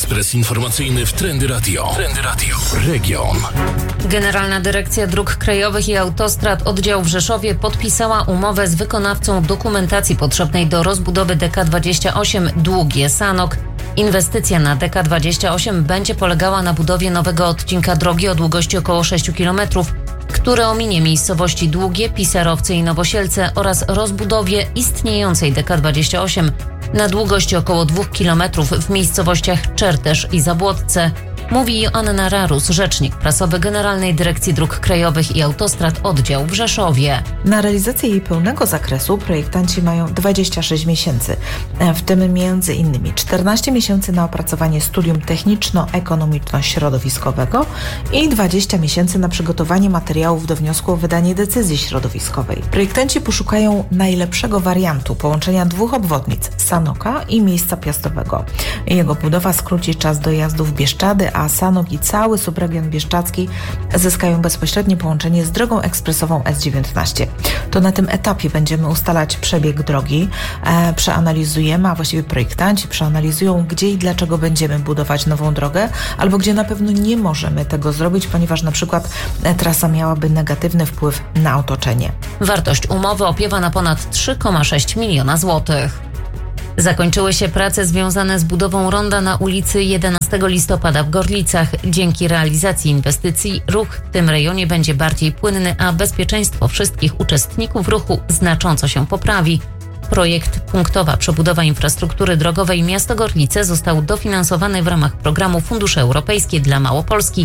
Ekspres informacyjny w Trendy Radio. Trendy Radio. Region. Generalna Dyrekcja Dróg Krajowych i Autostrad Oddział w Rzeszowie podpisała umowę z wykonawcą dokumentacji potrzebnej do rozbudowy DK28 Długie Sanok. Inwestycja na DK28 będzie polegała na budowie nowego odcinka drogi o długości około 6 km, który ominie miejscowości Długie, Pisarowce i Nowosielce oraz rozbudowie istniejącej DK28 na długości około 2 km w miejscowościach Czertesz i Zabłotce, mówi Joanna Rarus, rzecznik prasowy Generalnej Dyrekcji Dróg Krajowych i Autostrad Oddział w Rzeszowie. Na realizację jej pełnego zakresu projektanci mają 26 miesięcy, w tym m.in. 14 miesięcy na opracowanie studium techniczno-ekonomiczno-środowiskowego i 20 miesięcy na przygotowanie materiałów do wniosku o wydanie decyzji środowiskowej. Projektanci poszukają najlepszego wariantu połączenia dwóch obwodnic, Sanoka i miejsca piastowego. Jego budowa skróci czas dojazdu w Bieszczady, a Sanok i cały subregion bieszczadzki zyskają bezpośrednie połączenie z drogą ekspresową S19. To na tym etapie będziemy ustalać przebieg drogi, przeanalizujemy, a właściwie projektanci przeanalizują, gdzie i dlaczego będziemy budować nową drogę, albo gdzie na pewno nie możemy tego zrobić, ponieważ na przykład trasa miałaby negatywny wpływ na otoczenie. Wartość umowy opiewa na ponad 3,6 miliona złotych. Zakończyły się prace związane z budową ronda na ulicy 11 listopada w Gorlicach. Dzięki realizacji inwestycji ruch w tym rejonie będzie bardziej płynny, a bezpieczeństwo wszystkich uczestników ruchu znacząco się poprawi. Projekt Punktowa przebudowa infrastruktury drogowej Miasto Gorlice został dofinansowany w ramach programu Fundusze Europejskie dla Małopolski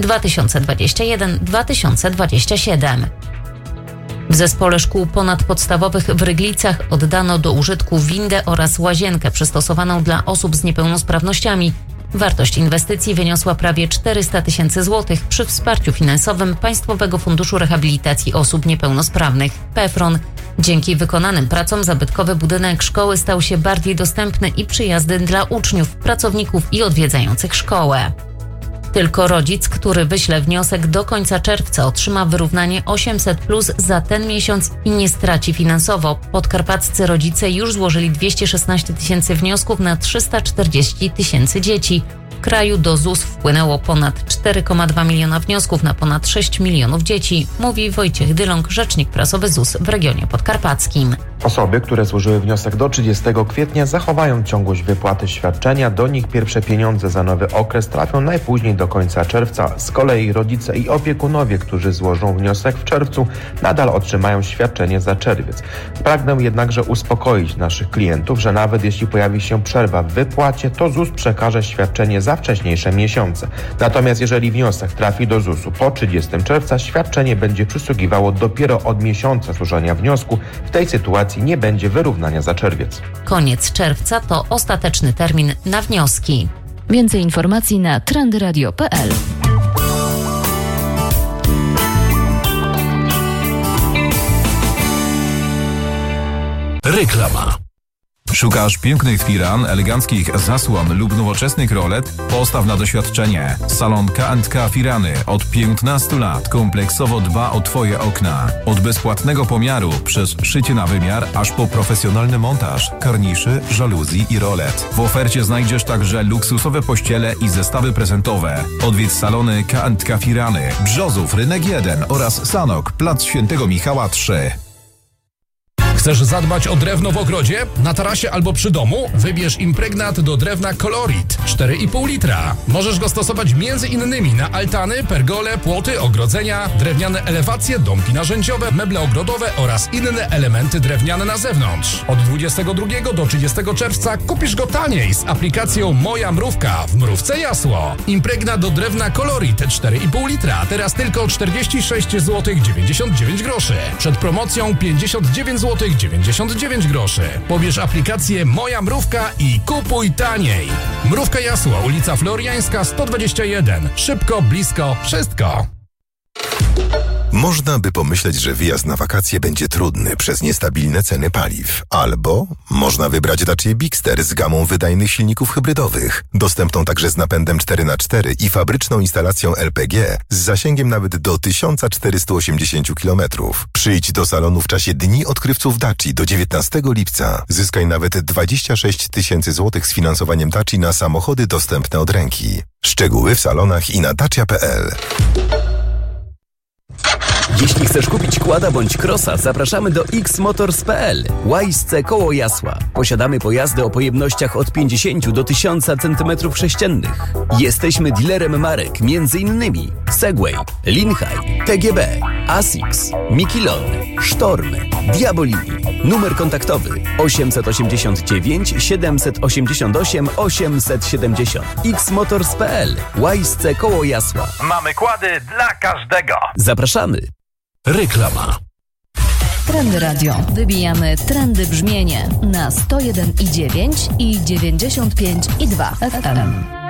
2021-2027. W Zespole Szkół Ponadpodstawowych w Ryglicach oddano do użytku windę oraz łazienkę przystosowaną dla osób z niepełnosprawnościami. Wartość inwestycji wyniosła prawie 400 000 złotych przy wsparciu finansowym Państwowego Funduszu Rehabilitacji Osób Niepełnosprawnych PFRON. Dzięki wykonanym pracom zabytkowy budynek szkoły stał się bardziej dostępny i przyjazny dla uczniów, pracowników i odwiedzających szkołę. Tylko rodzic, który wyśle wniosek do końca czerwca, otrzyma wyrównanie 800+ za ten miesiąc i nie straci finansowo. Podkarpaccy rodzice już złożyli 216 000 wniosków na 340 000 dzieci. W kraju do ZUS wpłynęło ponad 4,2 miliona wniosków na ponad 6 milionów dzieci, mówi Wojciech Dylong, rzecznik prasowy ZUS w regionie podkarpackim. Osoby, które złożyły wniosek do 30 kwietnia zachowają ciągłość wypłaty świadczenia. Do nich pierwsze pieniądze za nowy okres trafią najpóźniej do końca czerwca. Z kolei rodzice i opiekunowie, którzy złożą wniosek w czerwcu, nadal otrzymają świadczenie za czerwiec. Pragnę jednakże uspokoić naszych klientów, że nawet jeśli pojawi się przerwa w wypłacie, to ZUS przekaże świadczenie za wcześniejsze miesiące. Natomiast jeżeli wniosek trafi do ZUS-u po 30 czerwca, świadczenie będzie przysługiwało dopiero od miesiąca złożenia wniosku. W tej sytuacji nie będzie wyrównania za czerwiec. Koniec czerwca to ostateczny termin na wnioski. Więcej informacji na trendyradio.pl. Reklama. Szukasz pięknych firan, eleganckich zasłon lub nowoczesnych rolet? Postaw na doświadczenie. Salon K&K Firany od 15 lat kompleksowo dba o Twoje okna. Od bezpłatnego pomiaru przez szycie na wymiar, aż po profesjonalny montaż, karniszy, żaluzji i rolet. W ofercie znajdziesz także luksusowe pościele i zestawy prezentowe. Odwiedź salony K&K Firany, Brzozów, Rynek 1 oraz Sanok, Plac Świętego Michała 3. Chcesz zadbać o drewno w ogrodzie, na tarasie albo przy domu? Wybierz impregnat do drewna Colorit 4,5 litra. Możesz go stosować m.in. na altany, pergole, płoty, ogrodzenia, drewniane elewacje, domki narzędziowe, meble ogrodowe oraz inne elementy drewniane na zewnątrz. Od 22 do 30 czerwca kupisz go taniej z aplikacją Moja Mrówka w Mrówce Jasło. Impregnat do drewna Colorit 4,5 litra, teraz tylko 46 zł 99 groszy. Przed promocją 59 zł 99 groszy. Pobierz aplikację Moja Mrówka i kupuj taniej. Mrówka Jasło, ulica Floriańska 121. Szybko, blisko, wszystko. Można by pomyśleć, że wyjazd na wakacje będzie trudny przez niestabilne ceny paliw. Albo można wybrać Dacia Bigster z gamą wydajnych silników hybrydowych, dostępną także z napędem 4x4 i fabryczną instalacją LPG z zasięgiem nawet do 1480 km. Przyjdź do salonu w czasie Dni Odkrywców Daci do 19 lipca. Zyskaj nawet 26 000 złotych z finansowaniem Daci na samochody dostępne od ręki. Szczegóły w salonach i na dacia.pl. Jeśli chcesz kupić quada bądź crossa, zapraszamy do xmotors.pl. Łajsce koło Jasła. Posiadamy pojazdy o pojemnościach od 50 do 1000 cm3. Jesteśmy dealerem marek m.in. Segway, Linhai, TGB, Asics, Mikilon, Sztorm, Diabolini. Numer kontaktowy 889 788 870. xmotors.pl. Łajsce koło Jasła. Mamy kłady dla każdego. Zapraszamy. Reklama. Trendy Radio. Wybijamy trendy brzmienie na 101,9 i 95,2 FM.